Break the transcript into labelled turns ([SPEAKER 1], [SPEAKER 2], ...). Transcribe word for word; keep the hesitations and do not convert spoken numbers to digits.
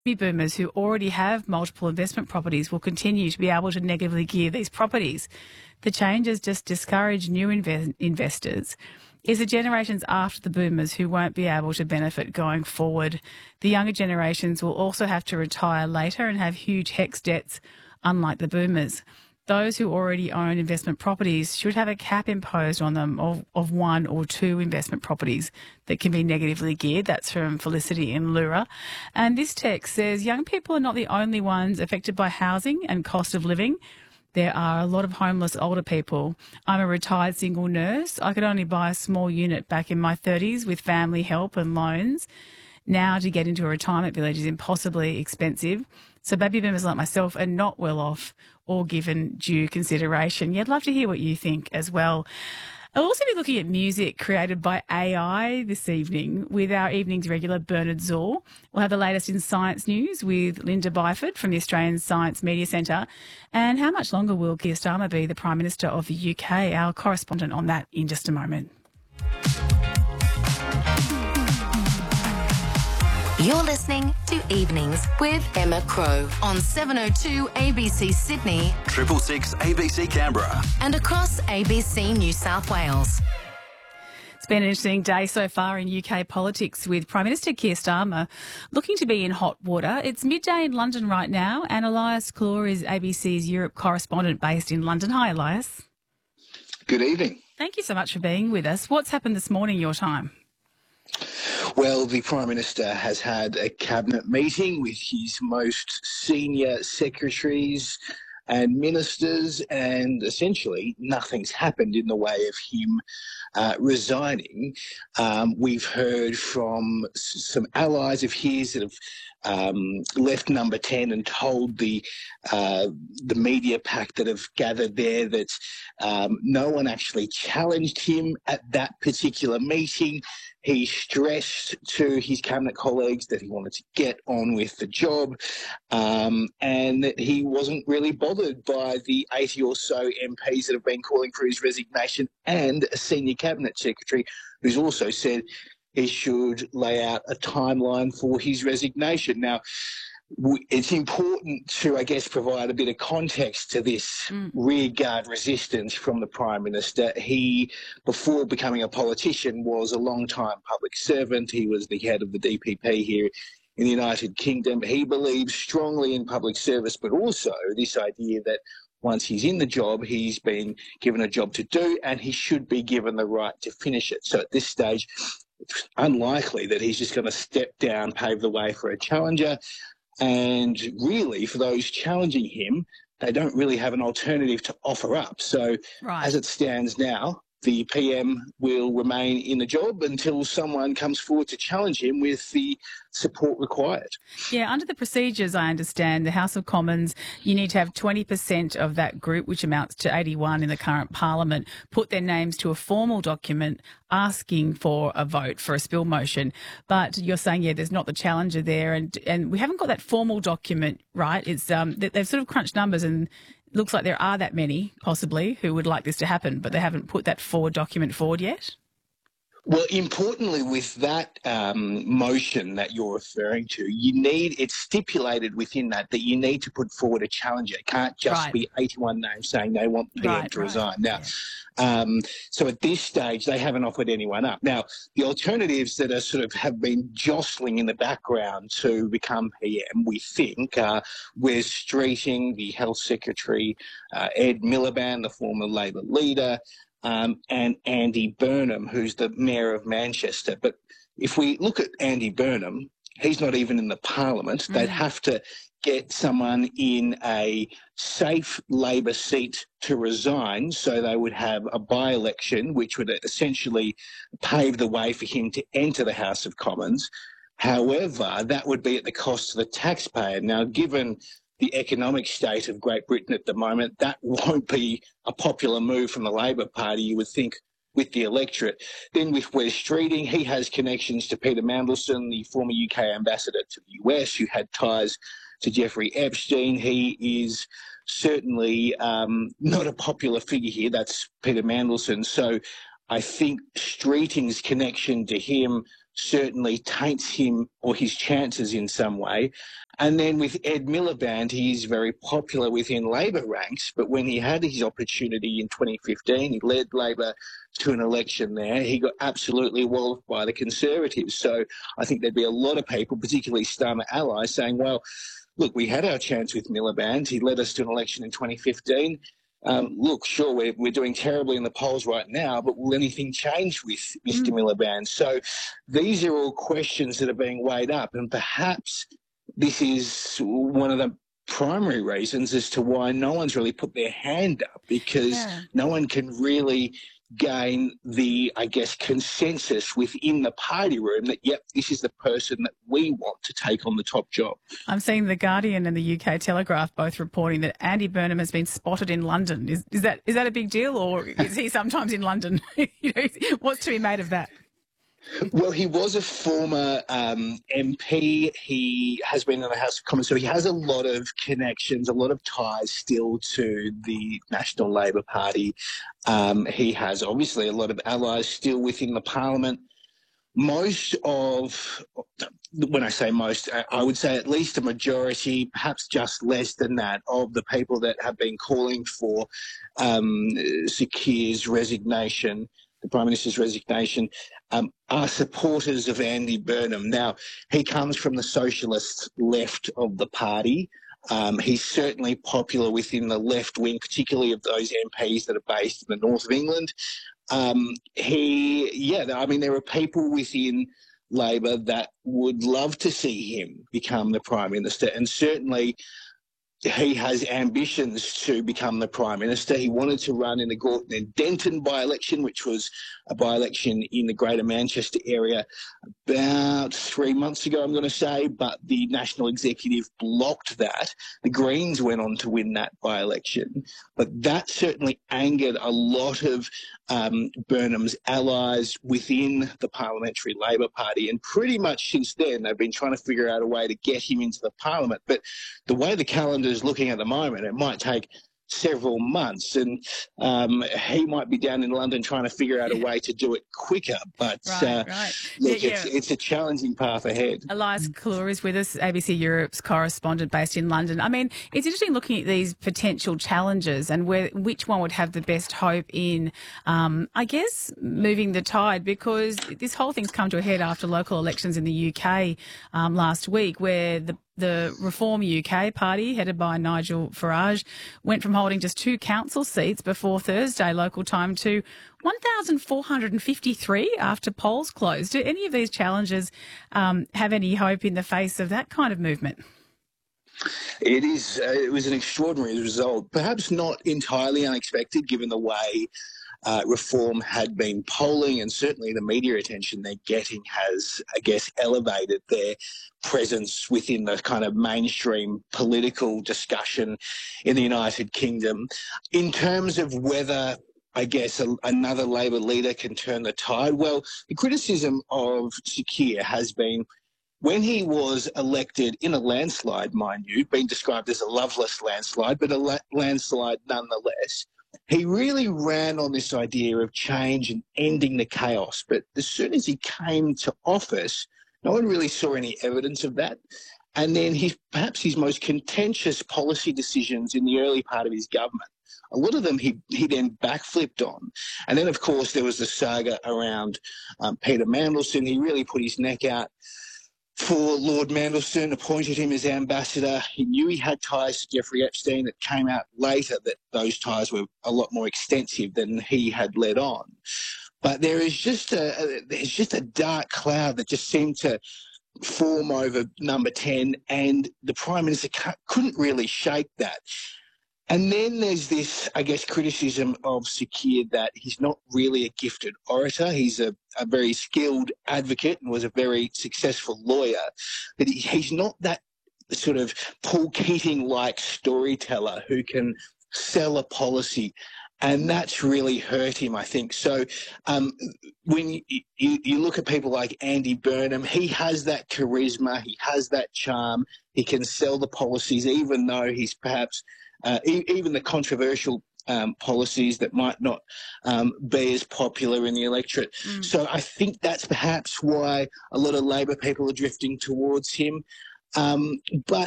[SPEAKER 1] Baby boomers who already have multiple investment properties will continue to be able to negatively gear these properties. The changes just discourage new inve- investors. It's the generations after the boomers who won't be able to benefit going forward. The younger generations will also have to retire later and have huge HECS debts, unlike the boomers. Those who already own investment properties should have a cap imposed on them of, of one or two investment properties that can be negatively geared. That's from Felicity in Lura. And this text says, young people are not the only ones affected by housing and cost of living. There are a lot of homeless older people. I'm a retired single nurse. I could only buy a small unit back in my thirties with family help and loans. Now to get into a retirement village is impossibly expensive. So baby boomers like myself are not well off or given due consideration. Yeah, I'd love to hear what you think as well. I'll also be looking at music created by A I this evening with our evening's regular Bernard Zor. We'll have the latest in science news with Linda Byford from the Australian Science Media Centre. And how much longer will Keir Starmer be the Prime Minister of the U K? Our correspondent on that in just a moment.
[SPEAKER 2] You're listening to Evenings with Emma Crow on seven oh two A B C Sydney,
[SPEAKER 3] Triple Six A B C Canberra,
[SPEAKER 2] and across A B C New South Wales.
[SPEAKER 1] It's been an interesting day so far in U K politics with Prime Minister Keir Starmer looking to be in hot water. It's midday in London right now, and Elias Clare is A B C's Europe correspondent based in London. Hi, Elias.
[SPEAKER 4] Good evening.
[SPEAKER 1] Thank you so much for being with us. What's happened this morning, your time?
[SPEAKER 4] Well, the Prime Minister has had a cabinet meeting with his most senior secretaries and ministers, and essentially nothing's happened in the way of him uh, resigning. Um, we've heard from s- some allies of his that have um, left Number ten and told the uh, the media pack that have gathered there that um, no one actually challenged him at that particular meeting. He stressed to his cabinet colleagues that he wanted to get on with the job, um, and that he wasn't really bothered by the eighty or so M Ps that have been calling for his resignation, and a senior cabinet secretary who's also said he should lay out a timeline for his resignation. Now, it's important to, I guess, provide a bit of context to this mm. rearguard resistance from the Prime Minister. He, before becoming a politician, was a long-time public servant. He was the head of the D P P here in the United Kingdom. He believes strongly in public service, but also this idea that once he's in the job, he's been given a job to do, and he should be given the right to finish it. So at this stage, it's unlikely that he's just going to step down, pave the way for a challenger. And really, for those challenging him, they don't really have an alternative to offer up. So
[SPEAKER 1] right.
[SPEAKER 4] As it stands now, the P M will remain in the job until someone comes forward to challenge him with the support required.
[SPEAKER 1] Yeah, under the procedures, I understand, the House of Commons, you need to have twenty percent of that group, which amounts to eighty-one in the current Parliament, put their names to a formal document asking for a vote for a spill motion. But you're saying, yeah, there's not the challenger there, and and we haven't got that formal document, right? It's um they've sort of crunched numbers, and looks like there are that many, possibly, who would like this to happen, but they haven't put that forward document forward yet?
[SPEAKER 4] Well, importantly, with that um, motion that you're referring to, you need, it's stipulated within that that you need to put forward a challenger. It can't just
[SPEAKER 1] right.
[SPEAKER 4] be eighty-one names saying they want P M
[SPEAKER 1] right,
[SPEAKER 4] to
[SPEAKER 1] right.
[SPEAKER 4] resign. Now,
[SPEAKER 1] yeah.
[SPEAKER 4] um, so at this stage, they haven't offered anyone up. Now, the alternatives that are sort of have been jostling in the background to become P M, we think, are Wes Streeting, the Health Secretary, uh, Ed Miliband, the former Labor leader, Um, and Andy Burnham, who's the Mayor of Manchester. But if we look at Andy Burnham, he's not even in the Parliament. Mm. They'd have to get someone in a safe Labor seat to resign, so they would have a by-election, which would essentially pave the way for him to enter the House of Commons. However, that would be at the cost of the taxpayer. Now, given the economic state of Great Britain at the moment, that won't be a popular move from the Labor Party, you would think, with the electorate. Then with Wes Streeting, he has connections to Peter Mandelson, the former U K ambassador to the U S, who had ties to Jeffrey Epstein. He is certainly um, not a popular figure here. That's Peter Mandelson. So I think Streeting's connection to him certainly taints him or his chances in some way. And then with Ed Miliband, he's very popular within Labor ranks, but when he had his opportunity in twenty fifteen, he led Labor to an election there. He got absolutely walloped by the Conservatives. So I think there'd be a lot of people, particularly Starmer allies, saying, well, look, we had our chance with Miliband. He led us to an election in twenty fifteen. Um, look, sure, we're, we're doing terribly in the polls right now, but will anything change with Mister Mm. Miliband? So these are all questions that are being weighed up, and perhaps this is one of the primary reasons as to why no one's really put their hand up, because yeah. no one can really gain the, I guess, consensus within the party room that, yep, this is the person that we want to take on the top job.
[SPEAKER 1] I'm seeing The Guardian and the U K Telegraph both reporting that Andy Burnham has been spotted in London. Is, is that is that a big deal, or is he sometimes in London? You know, what's to be made of that?
[SPEAKER 4] Well, he was a former um, M P. He has been in the House of Commons, so he has a lot of connections, a lot of ties still to the National Labor Party. Um, he has obviously a lot of allies still within the Parliament. Most of, when I say most, I would say at least a majority, perhaps just less than that, of the people that have been calling for um, Sir Keir's resignation, the Prime Minister's resignation, um, are supporters of Andy Burnham. Now, he comes from the socialist left of the party. Um, he's certainly popular within the left wing, particularly of those M Ps that are based in the north of England. Um, he, yeah, I mean, there are people within Labor that would love to see him become the Prime Minister, and certainly he has ambitions to become the Prime Minister. He wanted to run in the Gorton and Denton by-election, which was a by-election in the Greater Manchester area about three months ago, I'm going to say, but the National Executive blocked that. The Greens went on to win that by-election, but that certainly angered a lot of um, Burnham's allies within the Parliamentary Labor Party, and pretty much since then they've been trying to figure out a way to get him into the Parliament. But the way the calendar is looking at the moment, it might take several months, and um, he might be down in London trying to figure out a way to do it quicker. But
[SPEAKER 1] right,
[SPEAKER 4] uh,
[SPEAKER 1] right.
[SPEAKER 4] look,
[SPEAKER 1] yeah,
[SPEAKER 4] it's,
[SPEAKER 1] yeah.
[SPEAKER 4] it's a challenging path ahead.
[SPEAKER 1] Elias Kahlur is with us, A B C Europe's correspondent based in London. I mean, it's interesting looking at these potential challenges and where which one would have the best hope in, um, I guess, moving the tide, because this whole thing's come to a head after local elections in the U K um, last week, where the The Reform U K party, headed by Nigel Farage, went from holding just two council seats before Thursday local time to one thousand four hundred fifty-three after polls closed. Do any of these challenges um, have any hope in the face of that kind of movement?
[SPEAKER 4] It is. Uh, it was an extraordinary result, perhaps not entirely unexpected given the way Uh, Reform had been polling, and certainly the media attention they're getting has, I guess, elevated their presence within the kind of mainstream political discussion in the United Kingdom. In terms of whether, I guess, a, another Labor leader can turn the tide, well, the criticism of Sir Keir has been, when he was elected in a landslide, mind you, being described as a loveless landslide, but a la- landslide nonetheless, he really ran on this idea of change and ending the chaos. But as soon as he came to office, no one really saw any evidence of that. And then his, perhaps his most contentious policy decisions in the early part of his government, a lot of them he, he then backflipped on. And then, of course, there was the saga around um, Peter Mandelson. He really put his neck out for Lord Mandelson, appointed him as ambassador. He knew he had ties to Jeffrey Epstein. It came out later that those ties were a lot more extensive than he had let on. But there is just a, a there's just a dark cloud that just seemed to form over number ten, and the Prime Minister couldn't really shake that. And then there's this, I guess, criticism of Sir Keir that he's not really a gifted orator. He's a, a very skilled advocate and was a very successful lawyer, but he, he's not that sort of Paul Keating-like storyteller who can sell a policy. And that's really hurt him, I think. So um, when you, you, you look at people like Andy Burnham, he has that charisma, he has that charm, he can sell the policies, even though he's perhaps Uh, e- even the controversial um, policies that might not um, be as popular in the electorate. Mm. So I think that's perhaps why a lot of Labor people are drifting towards him. Um, but